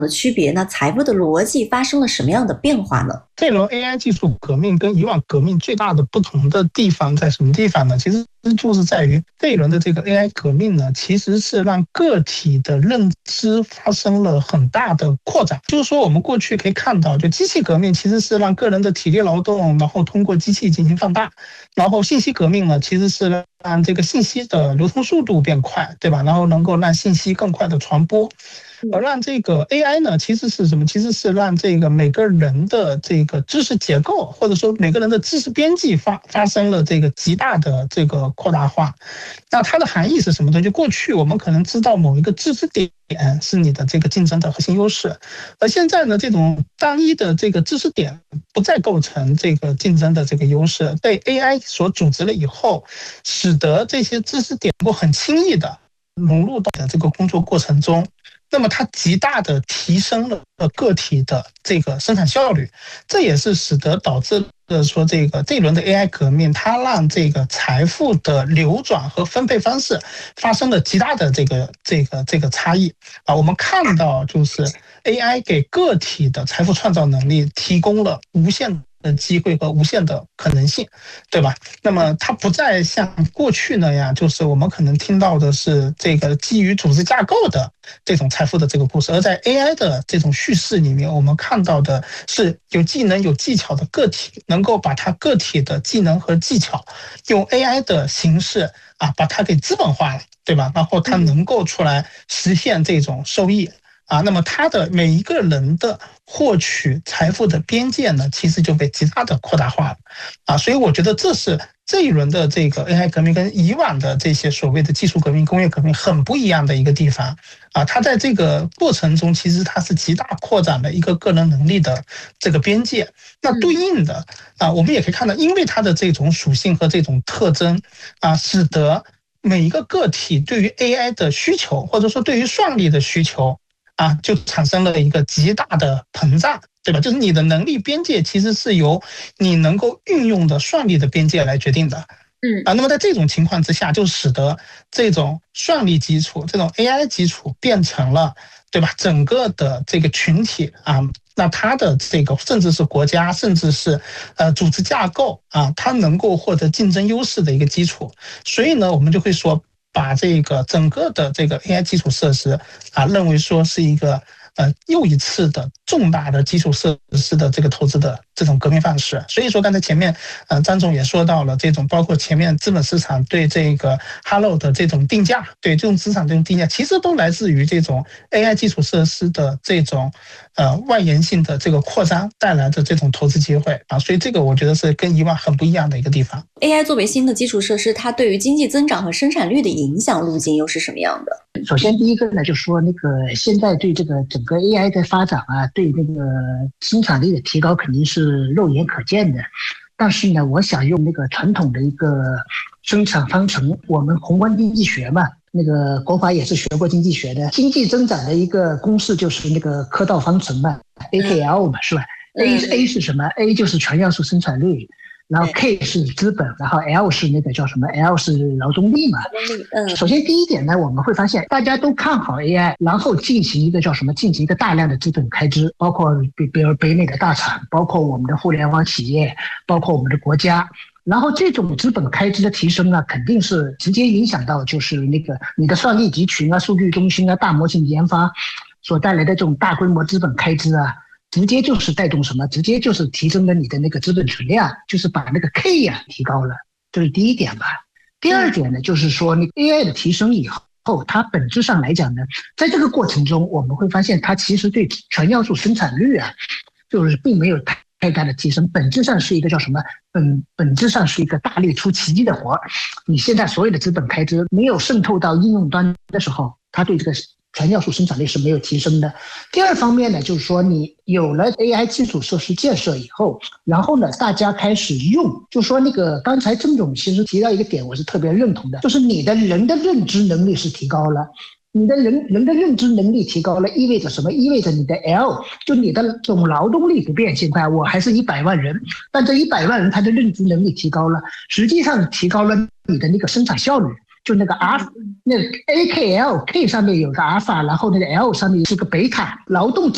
的区别，那财富的逻辑发生了什么样的变化呢？ 这轮 AI 技术革命跟以往革命最大的不同的地方在什么地方呢？其实就是在于这一轮的这个 AI 革命呢，其实是让个体的认知发生了很大的扩展。就是说我们过去可以看到，就机器革命其实是让个人的体力劳动，然后通过机器进行放大，然后信息革命呢，其实是让这个信息的流通速度变快，对吧？然后能够让信息更快的传播。而让这个 AI 呢，其实是什么？其实是让这个每个人的这个知识结构，或者说每个人的知识边际发生了这个极大的这个扩大化。那它的含义是什么呢？就过去我们可能知道某一个知识点是你的这个竞争的核心优势，而现在呢，这种单一的这个知识点不再构成这个竞争的这个优势，被 AI 所组织了以后，使得这些知识点能够很轻易的融入到这个工作过程中。那么它极大的提升了个体的这个生产效率，这也是使得导致了说这一轮的 AI 革命，它让这个财富的流转和分配方式发生了极大的这个差异啊。我们看到就是 AI 给个体的财富创造能力提供了无限的机会和无限的可能性，对吧？那么它不再像过去那样，就是我们可能听到的是这个基于组织架构的这种财富的这个故事，而在 AI 的这种叙事里面，我们看到的是有技能有技巧的个体，能够把它个体的技能和技巧用 AI 的形式啊，把它给资本化了，对吧？然后它能够出来实现这种收益。那么他的每一个人的获取财富的边界呢，其实就被极大的扩大化了所以我觉得这是这一轮的这个 AI 革命跟以往的这些所谓的技术革命、工业革命很不一样的一个地方它在这个过程中其实它是极大扩展了一个个人能力的这个边界。那对应的我们也可以看到，因为它的这种属性和这种特征使得每一个个体对于 AI 的需求，或者说对于算力的需求就产生了一个极大的膨胀，对吧？就是你的能力边界其实是由你能够运用的算力的边界来决定的。那么在这种情况之下，就使得这种算力基础、这种 AI 基础变成了，对吧？整个的这个群体那它的这个甚至是国家，甚至是组织架构它能够获得竞争优势的一个基础。所以呢，我们就会说，把这个整个的这个 AI 基础设施认为说是一个又一次的重大的基础设施的这个投资的这种革命范式。所以说刚才前面张总也说到了这种，包括前面资本市场对这个 Hello 的这种定价，对这种资产这种定价，其实都来自于这种 AI 基础设施的这种外延性的这个扩张带来的这种投资机会所以这个我觉得是跟以往很不一样的一个地方。 AI 作为新的基础设施，它对于经济增长和生产率的影响路径又是什么样的？ 首先第一个呢，就是说那个现在对这个整个 AI 的发展对那个生产力的提高肯定是肉眼可见的。但是呢，我想用那个传统的一个生产方程，我们宏观经济学嘛，那个国华也是学过经济学的，经济增长的一个公式就是那个科道方程嘛 ，AKL 嘛，是吧？A 是什么 ？A 就是全要素生产率。然后 K 是资本，然后 L 是那个叫什么 ？L 是劳动力嘛。首先第一点呢，我们会发现大家都看好 AI， 然后进行一个叫什么？进行一个大量的资本开支，包括比如北美的大厂，包括我们的互联网企业，包括我们的国家。然后这种资本开支的提升呢，肯定是直接影响到就是那个你的算力集群数据中心大模型研发所带来的这种大规模资本开支直接就是带动什么？直接就是提升了你的那个资本存量，就是把那个 K 提高了，这是第一点吧。第二点呢，就是说那个 AI 的提升以后，它本质上来讲呢，在这个过程中，我们会发现它其实对全要素生产率就是并没有太大的提升，本质上是一个叫什么？本质上是一个大力出奇迹的活。你现在所有的资本开支没有渗透到应用端的时候，它对这个全要素生产力是没有提升的。第二方面呢，就是说你有了 AI 基础设施建设以后，然后呢，大家开始用，就说那个刚才郑总其实提到一个点，我是特别认同的，就是你的人的认知能力是提高了。你的人的认知能力提高了，意味着什么？意味着你的 L 就你的总劳动力不变。现在我还是100万人，但这100万人他的认知能力提高了，实际上提高了你的那个生产效率。就那个那个 AKL K 上面有个阿尔法，然后那个 L 上面是个贝塔，劳动